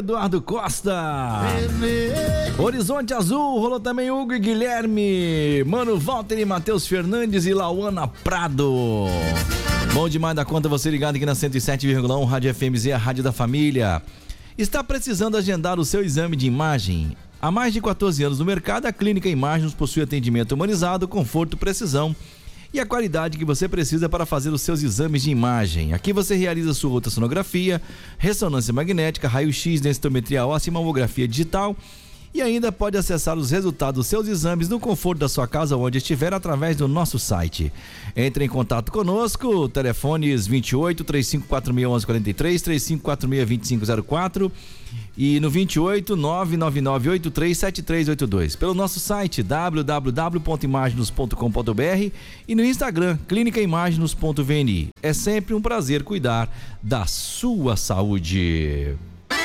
Eduardo Costa. Horizonte Azul, rolou também Hugo e Guilherme, Mano Walter e Matheus Fernandes e Lauana Prado. Bom demais da conta você ligado aqui na 107,1 Rádio FMZ, a rádio da família. Está precisando agendar o seu exame de imagem? Há mais de 14 anos no mercado, a Clínica Imagens possui atendimento humanizado, conforto, precisão e a qualidade que você precisa para fazer os seus exames de imagem. Aqui você realiza sua ultrassonografia, ressonância magnética, raio-x, densitometria óssea e mamografia digital. E ainda pode acessar os resultados dos seus exames no conforto da sua casa, onde estiver, através do nosso site. Entre em contato conosco, telefones 28 3546 1143, 3546 2504 e no 28 99983 7382. Pelo nosso site www.imaginos.com.br e no Instagram clinicaimaginos.vni. É sempre um prazer cuidar da sua saúde.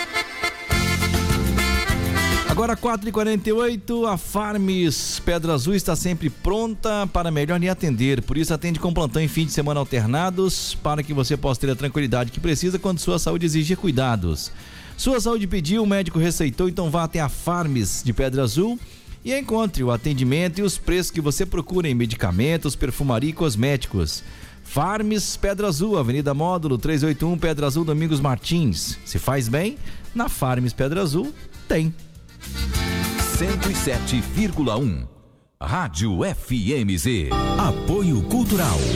Agora 4h48, a Farms Pedra Azul está sempre pronta para melhor lhe atender, por isso atende com plantão em fim de semana alternados, para que você possa ter a tranquilidade que precisa quando sua saúde exigir cuidados. Sua saúde pediu, o médico receitou, então vá até a Farms de Pedra Azul e encontre o atendimento e os preços que você procura em medicamentos, perfumaria e cosméticos. Farms Pedra Azul, Avenida Módulo 381, Pedra Azul, Domingos Martins. Se faz bem, na Farms Pedra Azul tem. 107,1 Rádio FMZ. Apoio Cultural